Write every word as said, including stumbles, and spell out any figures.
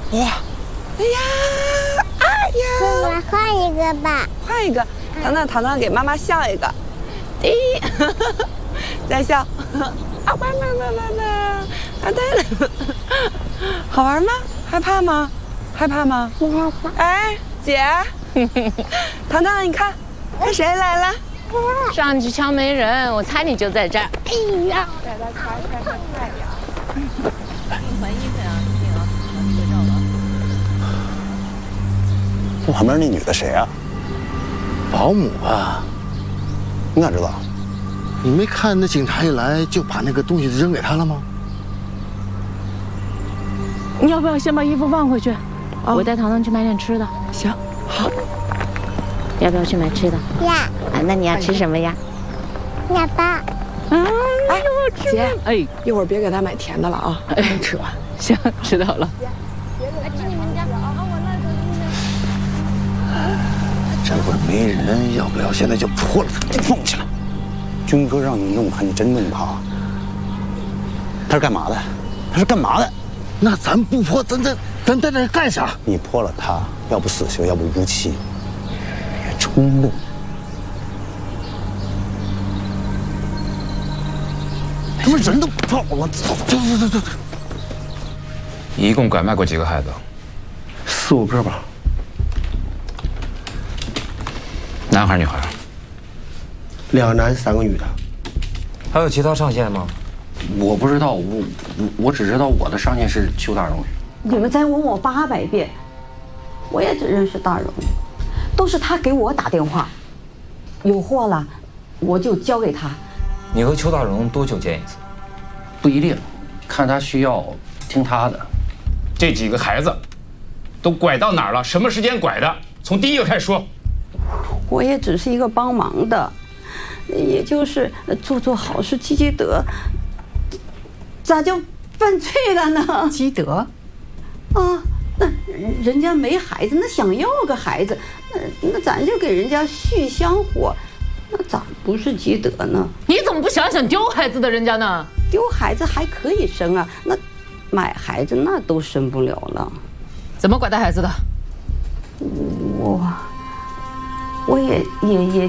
哇，哎呀，哎呀！ 妈妈换一个吧。 换一个，糖糖糖糖给妈妈笑一个，滴，再笑，啊，妈妈妈妈妈，啊对了，好玩吗？害怕吗？害怕吗？ 不害怕。 哎，姐，糖糖，你看，看谁来了？ 上去敲门人，我猜你就在这儿。哎呀， 带他看看看太阳。 换衣服呀，那个拍照了。 这旁边那女的谁啊？ 保姆吧？ 你咋知道？ 你没看那警察一来就把那个东西扔给他了吗？ 你要不要先把衣服放回去？哦、我带糖糖去买点吃的。 行，好。 要不要去买吃的？ 要。 啊，那你要吃什么呀？ 要吧。 嗯，哎呦， 姐， 哎， 一会儿别给他买甜的了啊， 哎， 吃完。 行，知道了。 来去你们家啊，我那个这会儿没人，要不要现在就破了他？ 放下！军哥让你弄他，你真弄他？他是干嘛的？他是干嘛的？ 那咱不破，咱咱咱在这干啥？ 你破了他，要不死刑，要不无期。别冲动。他妈人都跑了，走走走走走走。 一共拐卖过几个孩子？ 四五个吧。 男孩女孩？ 两男三个女的。 还有其他上线吗？ 我不知道，我我只知道我的上线是邱大荣。 你们再问我八百遍，我也只认识大荣，都是他给我打电话，有货了我就交给他。 你和邱大荣多久见一次？ 不一定，看他需要，听他的。 这几个孩子都拐到哪儿了？什么时间拐的？从第一个开始说。 我也只是一个帮忙的，也就是做做好事积积德，咋就犯罪了呢？ 积德？ 啊，那人家没孩子，那想要个孩子，那那咱就给人家续香火，那咋不是积德呢？ 你怎么不想想丢孩子的人家呢？ 丢孩子还可以生啊，那买孩子那都生不了了。 怎么拐带孩子的？ 我我也也也